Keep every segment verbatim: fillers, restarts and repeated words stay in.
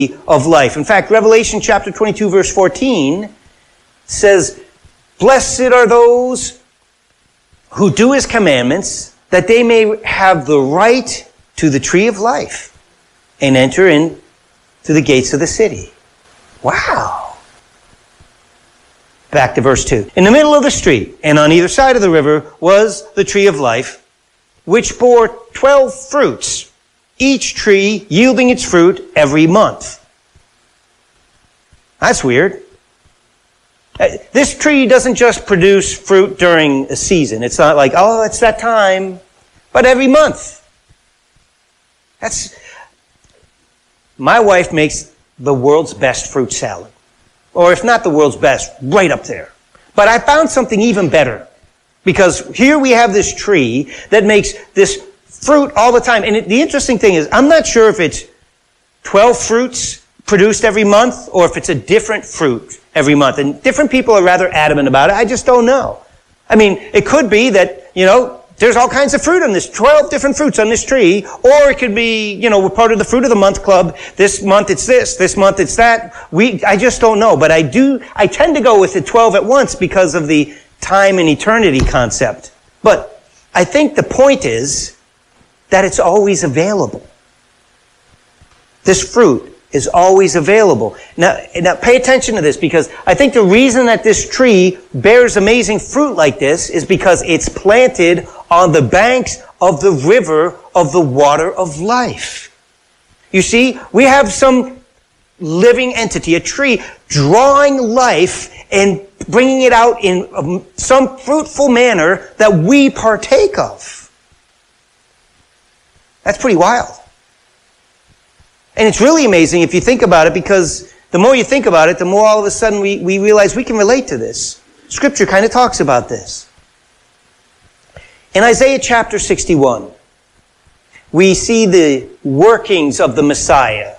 of life. In fact, Revelation chapter twenty-two, verse fourteen says, "Blessed are those who do his commandments, that they may have the right to the tree of life and enter in to the gates of the city." Wow. Back to verse two. "In the middle of the street and on either side of the river was the tree of life, which bore twelve fruits, each tree yielding its fruit every month." That's weird. This tree doesn't just produce fruit during a season. It's not like, oh, it's that time, but every month. That's, my wife makes the world's best fruit salad. Or if not the world's best, right up there. But I found something even better. Because here we have this tree that makes this fruit all the time. And it, the interesting thing is, I'm not sure if it's twelve fruits produced every month or if it's a different fruit every month. And different people are rather adamant about it. I just don't know. I mean, it could be that, you know, there's all kinds of fruit on this, twelve different fruits on this tree. Or it could be, you know, we're part of the Fruit of the Month Club. This month it's this, this month it's that. We, I just don't know. But I do, I tend to go with the twelve at once because of the time and eternity concept. But I think the point is that it's always available. This fruit is always available. Now, now pay attention to this, because I think the reason that this tree bears amazing fruit like this is because it's planted on the banks of the river of the water of life. You see, we have some living entity, a tree, drawing life and bringing it out in some fruitful manner that we partake of. That's pretty wild. And it's really amazing if you think about it, because the more you think about it, the more all of a sudden we, we realize we can relate to this. Scripture kind of talks about this. In Isaiah chapter sixty-one, we see the workings of the Messiah.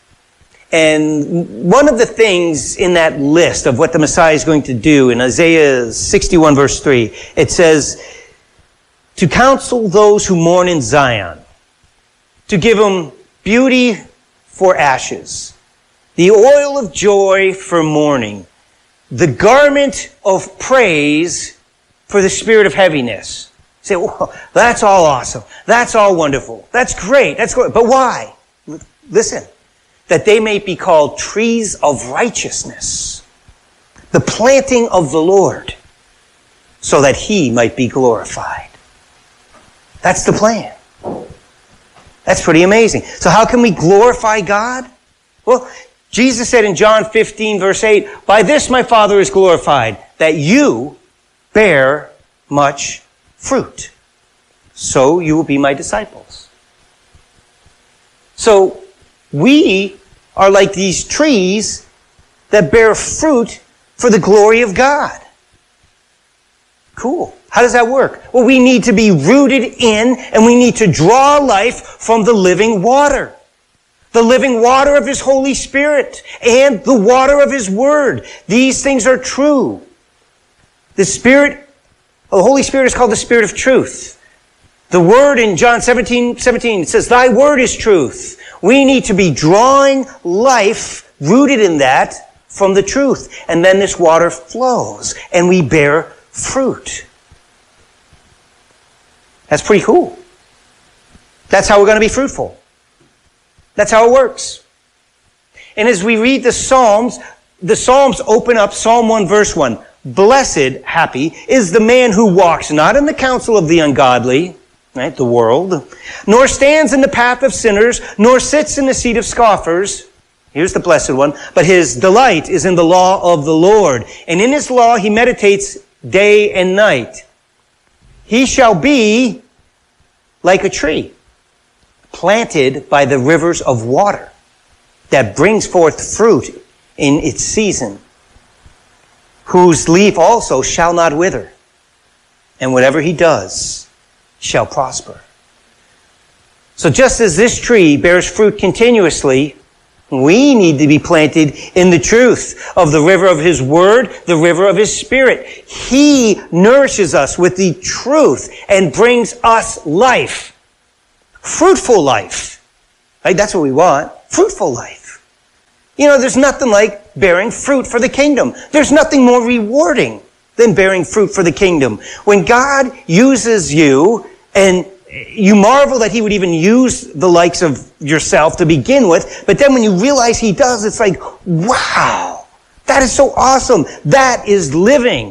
And one of the things in that list of what the Messiah is going to do, in Isaiah sixty-one verse three, it says, "To counsel those who mourn in Zion, to give them beauty for ashes, the oil of joy for mourning, the garment of praise for the spirit of heaviness." You say, well, that's all awesome. That's all wonderful. That's great. That's great. But why? Listen. That they may be called trees of righteousness, the planting of the Lord, so that he might be glorified. That's the plan. That's pretty amazing. So how can we glorify God? Well, Jesus said in John fifteen, verse eight, "By this my Father is glorified, that you bear much fruit. So you will be my disciples." So we are like these trees that bear fruit for the glory of God. Cool. How does that work? Well, we need to be rooted in, and we need to draw life from the living water. The living water of His Holy Spirit and the water of His Word. These things are true. The Spirit, the Holy Spirit is called the Spirit of truth. The Word in John seventeen, seventeen, it says, "Thy Word is truth." We need to be drawing life, rooted in that, from the truth. And then this water flows, and we bear fruit. That's pretty cool. That's how we're going to be fruitful. That's how it works. And as we read the Psalms, the Psalms open up Psalm one verse one. "Blessed," happy, "is the man who walks not in the counsel of the ungodly," right, the world, "nor stands in the path of sinners, nor sits in the seat of scoffers." Here's the blessed one. "But his delight is in the law of the Lord, and in his law he meditates day and night. He shall be like a tree planted by the rivers of water that brings forth fruit in its season, whose leaf also shall not wither, and whatever he does shall prosper." So just as this tree bears fruit continuously, we need to be planted in the truth of the river of His Word, the river of His Spirit. He nourishes us with the truth and brings us life. Fruitful life. Right? That's what we want. Fruitful life. You know, there's nothing like bearing fruit for the kingdom. There's nothing more rewarding than bearing fruit for the kingdom. When God uses you, and you marvel that he would even use the likes of yourself to begin with, but then when you realize he does, it's like, wow, that is so awesome. That is living.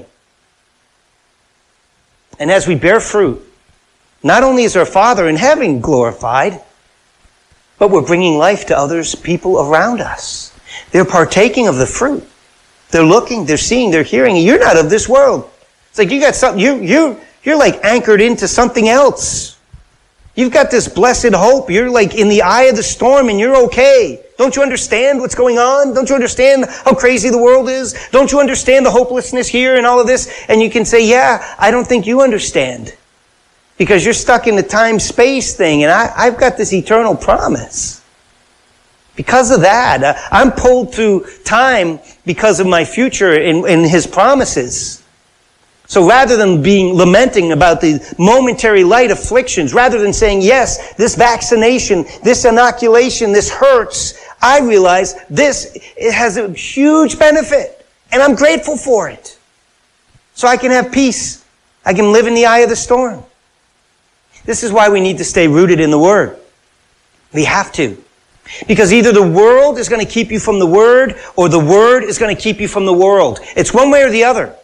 And as we bear fruit, not only is our Father in heaven glorified, but we're bringing life to others, people around us. They're partaking of the fruit. They're looking, they're seeing, they're hearing. You're not of this world. It's like you got something, you, you, you're like anchored into something else. You've got this blessed hope. You're like in the eye of the storm and you're okay. Don't you understand what's going on? Don't you understand how crazy the world is? Don't you understand the hopelessness here and all of this? And you can say, yeah, I don't think you understand. Because you're stuck in the time-space thing, and I, I've got this eternal promise. Because of that, uh, I'm pulled through time because of my future in, in his promises. So rather than being lamenting about the momentary light afflictions, rather than saying, yes, this vaccination, this inoculation, this hurts, I realize this it has a huge benefit, and I'm grateful for it. So I can have peace. I can live in the eye of the storm. This is why we need to stay rooted in the Word. We have to. Because either the world is going to keep you from the Word, or the Word is going to keep you from the world. It's one way or the other.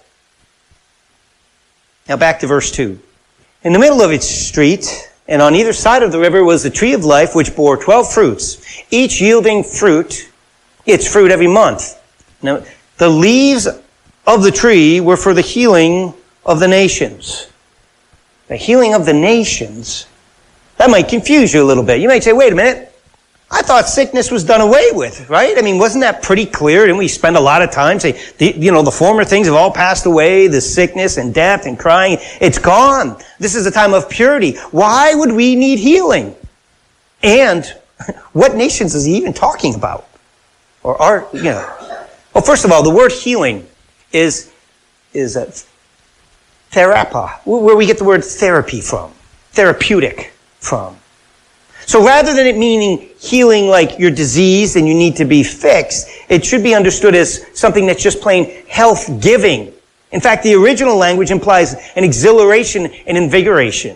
Now back to verse two. In the middle of its street, and on either side of the river, was the tree of life, which bore twelve fruits, each yielding fruit, its fruit every month. Now, the leaves of the tree were for the healing of the nations. The healing of the nations. That might confuse you a little bit. You might say, wait a minute. I thought sickness was done away with, right? I mean, wasn't that pretty clear? Didn't we spend a lot of time saying, the, you know, the former things have all passed away, the sickness and death and crying, it's gone. This is a time of purity. Why would we need healing? And what nations is he even talking about? Or are, you know. Well, first of all, the word healing is, is a therapa, where we get the word therapy from, therapeutic from. So rather than it meaning healing like you're diseased and you need to be fixed, it should be understood as something that's just plain health-giving. In fact, the original language implies an exhilaration and invigoration.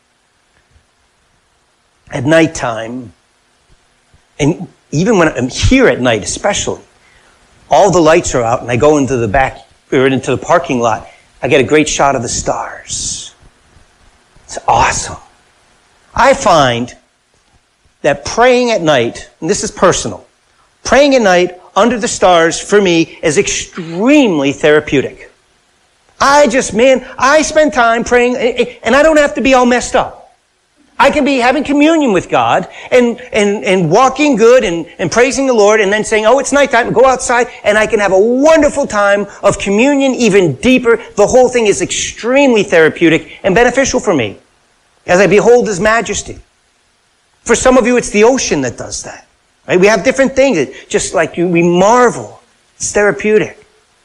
At nighttime, and even when I'm here at night especially, all the lights are out and I go into the back, or into the parking lot, I get a great shot of the stars. It's awesome. I find that praying at night, and this is personal, praying at night under the stars for me is extremely therapeutic. I just, man, I spend time praying, and I don't have to be all messed up. I can be having communion with God and, and, and walking good and, and praising the Lord and then saying, oh, it's nighttime, go outside, and I can have a wonderful time of communion even deeper. The whole thing is extremely therapeutic and beneficial for me as I behold His majesty. For some of you, it's the ocean that does that. Right? We have different things. It, just like you, we marvel. It's therapeutic.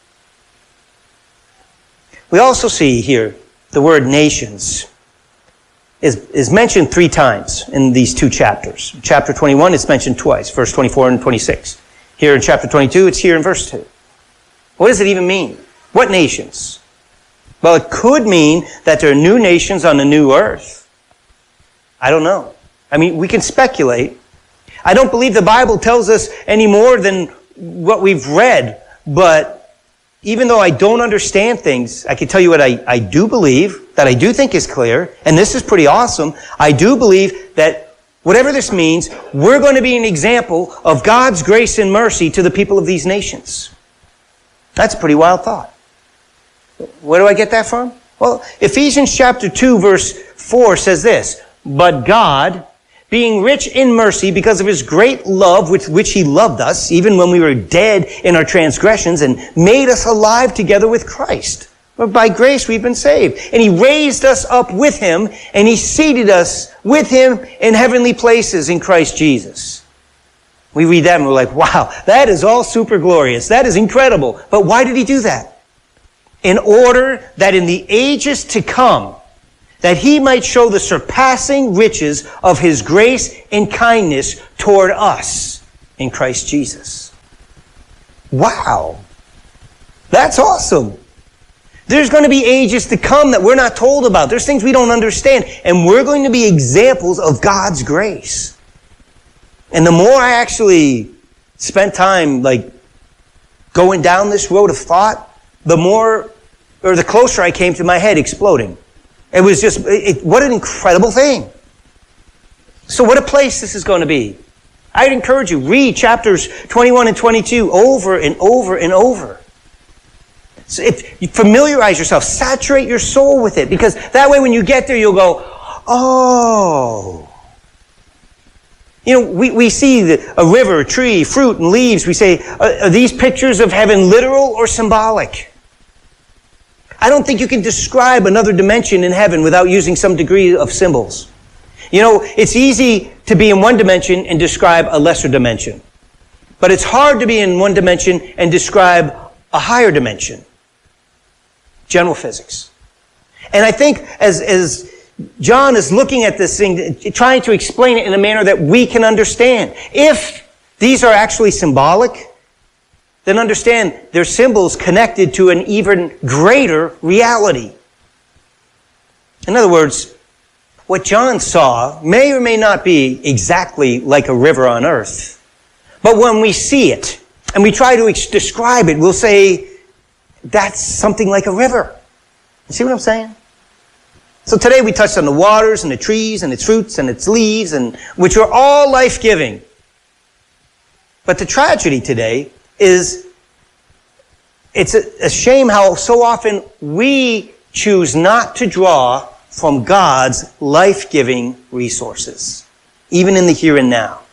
We also see here the word nations is, is mentioned three times in these two chapters. Chapter twenty-one, it's mentioned twice, verse twenty-four and twenty-six. Here in chapter twenty-two, it's here in verse two. What does it even mean? What nations? Well, it could mean that there are new nations on the new earth. I don't know. I mean, we can speculate. I don't believe the Bible tells us any more than what we've read, but even though I don't understand things, I can tell you what I, I do believe, that I do think is clear, and this is pretty awesome. I do believe that whatever this means, we're going to be an example of God's grace and mercy to the people of these nations. That's a pretty wild thought. Where do I get that from? Well, Ephesians chapter two, verse four says this, but God, being rich in mercy because of His great love with which He loved us, even when we were dead in our transgressions, and made us alive together with Christ. For by grace we've been saved. And He raised us up with Him, and He seated us with Him in heavenly places in Christ Jesus. We read that and we're like, wow, that is all super glorious. That is incredible. But why did He do that? In order that in the ages to come, that He might show the surpassing riches of His grace and kindness toward us in Christ Jesus. Wow. That's awesome. There's going to be ages to come that we're not told about. There's things we don't understand. And we're going to be examples of God's grace. And the more I actually spent time like going down this road of thought, the more, or the closer I came to my head exploding. It was just, it, what an incredible thing. So what a place this is going to be. I'd encourage you, read chapters twenty-one and twenty-two over and over and over. So if you familiarize yourself, saturate your soul with it, because that way when you get there, you'll go, oh. You know, we, we see the, a river, a tree, fruit, and leaves. We say, are, are these pictures of heaven literal or symbolic? I don't think you can describe another dimension in heaven without using some degree of symbols. You know, it's easy to be in one dimension and describe a lesser dimension. But it's hard to be in one dimension and describe a higher dimension. General physics. And I think as, as John is looking at this thing, trying to explain it in a manner that we can understand. If these are actually symbolic, then understand they're symbols connected to an even greater reality. In other words, what John saw may or may not be exactly like a river on earth. But when we see it and we try to ex- describe it, we'll say, that's something like a river. You see what I'm saying? So today we touched on the waters and the trees and its fruits and its leaves, and which are all life-giving. But the tragedy today is it's a, a shame how so often we choose not to draw from God's life-giving resources, even in the here and now.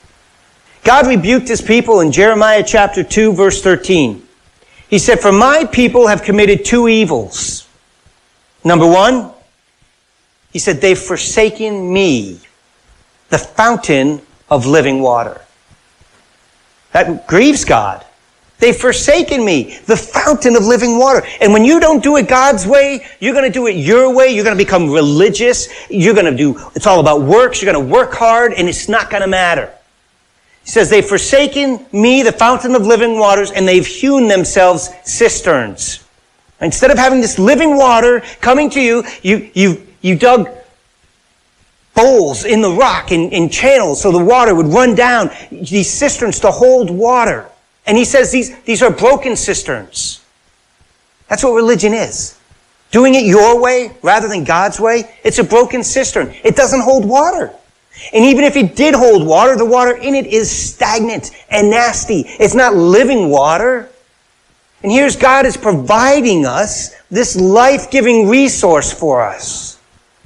God rebuked his people in Jeremiah chapter two, verse thirteen. He said, "For my people have committed two evils. Number one," he said, "they've forsaken me, the fountain of living water." That grieves God. They've forsaken me, the fountain of living water. And when you don't do it God's way, you're going to do it your way. You're going to become religious. You're going to do, it's all about works. You're going to work hard, and it's not going to matter. He says, they've forsaken me, the fountain of living waters, and they've hewn themselves cisterns. Instead of having this living water coming to you, you, you, you dug bowls in the rock and, and channels so the water would run down, these cisterns to hold water. And he says these, these are broken cisterns. That's what religion is. Doing it your way rather than God's way, it's a broken cistern. It doesn't hold water. And even if it did hold water, the water in it is stagnant and nasty. It's not living water. And here's God is providing us this life-giving resource for us.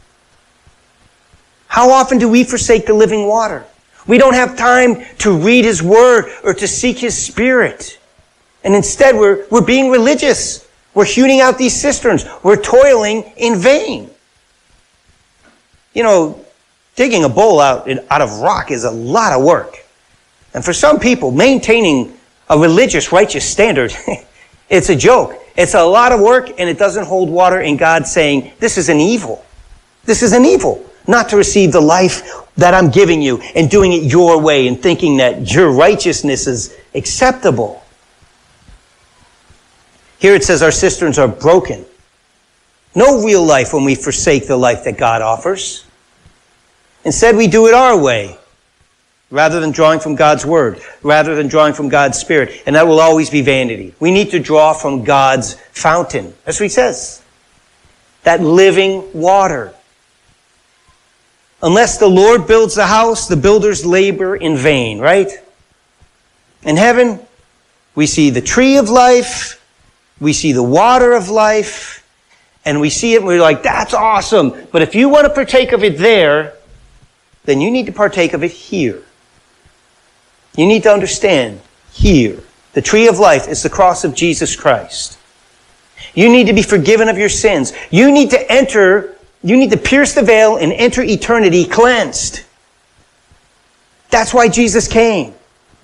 How often do we forsake the living water? We don't have time to read his word or to seek his spirit. And instead we're, we're being religious. We're hewing out these cisterns. We're toiling in vain. You know, digging a bowl out, out of rock is a lot of work. And for some people, maintaining a religious, righteous standard, it's a joke. It's a lot of work, and it doesn't hold water, and God's saying, this is an evil. This is an evil. Not to receive the life that I'm giving you and doing it your way and thinking that your righteousness is acceptable. Here it says our cisterns are broken. No real life when we forsake the life that God offers. Instead, we do it our way, rather than drawing from God's word, rather than drawing from God's spirit. And that will always be vanity. We need to draw from God's fountain. That's what he says. That living water. Unless the Lord builds the house, the builders labor in vain, right? In heaven, we see the tree of life, we see the water of life, and we see it and we're like, that's awesome. But if you want to partake of it there, then you need to partake of it here. You need to understand here. The tree of life is the cross of Jesus Christ. You need to be forgiven of your sins. You need to enter You need to pierce the veil and enter eternity cleansed. That's why Jesus came.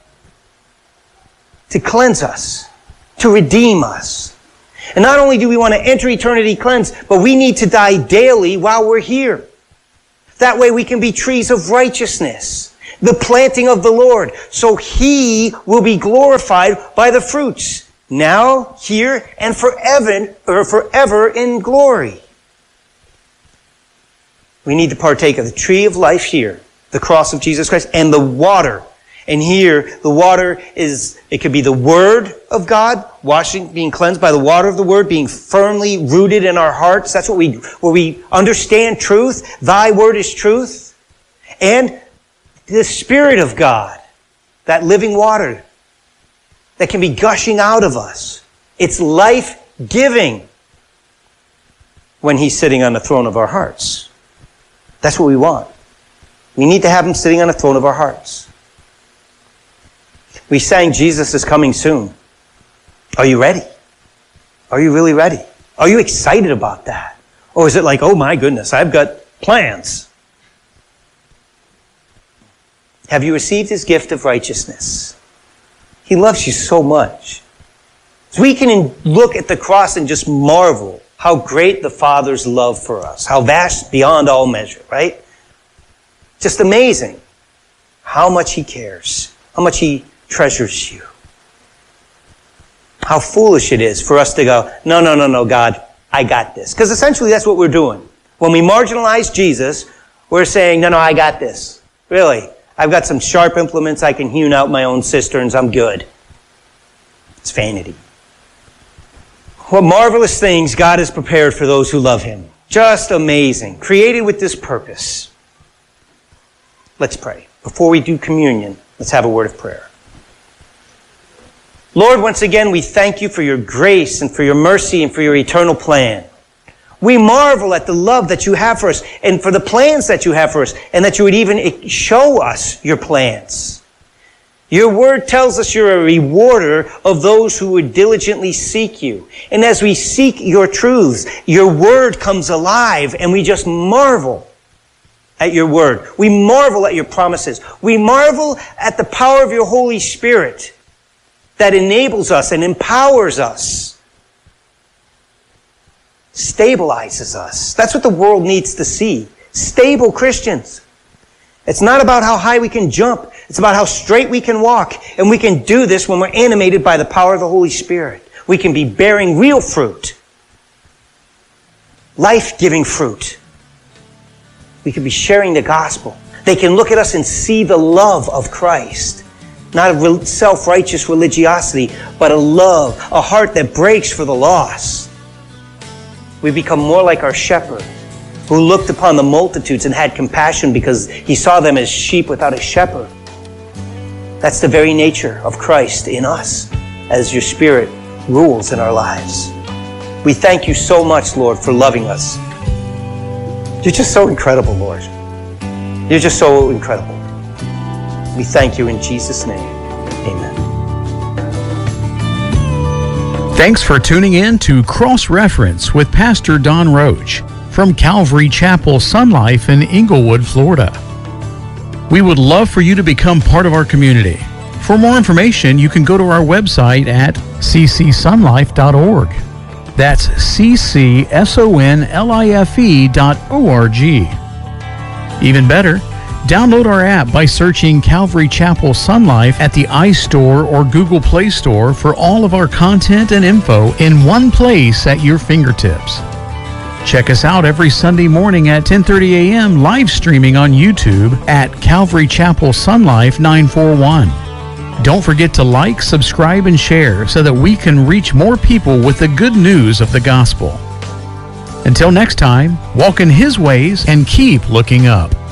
To cleanse us. To redeem us. And not only do we want to enter eternity cleansed, but we need to die daily while we're here. That way we can be trees of righteousness. the planting of the Lord, so he will be glorified by the fruits, now, here, and forever, or forever in glory. We need to partake of the tree of life here, the cross of Jesus Christ, and the water. And here, the water is, it could be the Word of God, washing, being cleansed by the water of the Word, being firmly rooted in our hearts. That's what we, where we understand truth. Thy Word is truth. And the Spirit of God, that living water that can be gushing out of us. It's life-giving when He's sitting on the throne of our hearts. That's what we want. We need to have Him sitting on the throne of our hearts. We sang, Jesus is coming soon. Are you ready? Are you really ready? Are you excited about that? Or is it like, oh my goodness, I've got plans? Have you received His gift of righteousness? He loves you so much. So we can look at the cross and just marvel how great the Father's love for us, how vast beyond all measure, right? Just amazing how much He cares, how much He treasures you. How foolish it is for us to go, no, no, no, no, God, I got this. Because essentially that's what we're doing. When we marginalize Jesus, we're saying, no, no, I got this. Really, I've got some sharp implements. I can hewn out my own cisterns. I'm good. It's vanity. What marvelous things God has prepared for those who love Him. Just amazing. Created with this purpose. Let's pray. Before we do communion, let's have a word of prayer. Lord, once again, we thank You for Your grace and for Your mercy and for Your eternal plan. We marvel at the love that You have for us and for the plans that You have for us, and that You would even show us Your plans. Your word tells us You're a rewarder of those who would diligently seek You. And as we seek Your truths, Your word comes alive, and we just marvel at Your word. We marvel at Your promises. We marvel at the power of Your Holy Spirit that enables us and empowers us, stabilizes us. That's what the world needs to see. Stable Christians. It's not about how high we can jump. It's about how straight we can walk. And we can do this when we're animated by the power of the Holy Spirit. We can be bearing real fruit. Life-giving fruit. We can be sharing the gospel. They can look at us and see the love of Christ. Not a self-righteous religiosity, but a love, a heart that breaks for the lost. We become more like our shepherd, who looked upon the multitudes and had compassion because He saw them as sheep without a shepherd. That's the very nature of Christ in us, as Your Spirit rules in our lives. We thank You so much, Lord, for loving us. You're just so incredible, Lord. You're just so incredible. We thank You in Jesus' name. Amen. Thanks for tuning in to Cross Reference with Pastor Don Roach from Calvary Chapel Sun Life in Inglewood, Florida. We would love for you to become part of our community. For more information, you can go to our website at c c sun life dot org. That's c c s o n l i f e dot o r g. Even better, download our app by searching Calvary Chapel Sun Life at the iStore or Google Play Store for all of our content and info in one place at your fingertips. Check us out every Sunday morning at ten thirty a m live streaming on YouTube at Calvary Chapel Sun Life nine four one. Don't forget to like, subscribe, and share so that we can reach more people with the good news of the gospel. Until next time, walk in His ways and keep looking up.